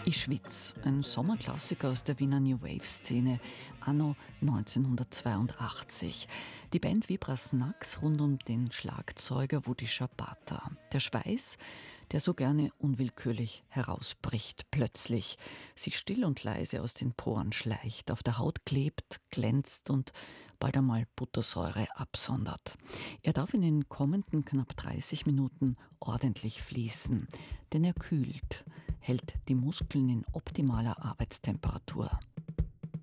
Ich schwitz, ein Sommerklassiker aus der Wiener New Wave-Szene, anno 1982. Die Band Vibrasnax rund um den Schlagzeuger Woody Shabata. Der Schweiß, der so gerne unwillkürlich herausbricht, plötzlich, sich still und leise aus den Poren schleicht, auf der Haut klebt, glänzt und bald einmal Buttersäure absondert. Er darf in den kommenden knapp 30 Minuten ordentlich fließen, denn er kühlt, hält die Muskeln in optimaler Arbeitstemperatur.